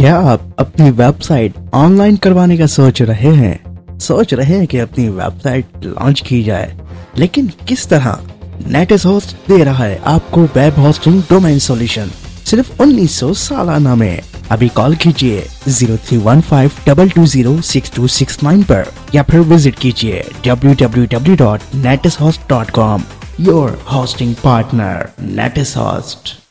क्या आप अपनी वेबसाइट ऑनलाइन करवाने का सोच रहे हैं कि अपनी वेबसाइट लॉन्च की जाए, लेकिन किस तरह? नेटिस होस्ट दे रहा है आपको वेब होस्टिंग डोमेन सॉल्यूशन सिर्फ 1900 सालाना में। अभी कॉल कीजिए 0315220629 पर या फिर विजिट कीजिए www.netishost.com। Your hosting partner नेटिस host.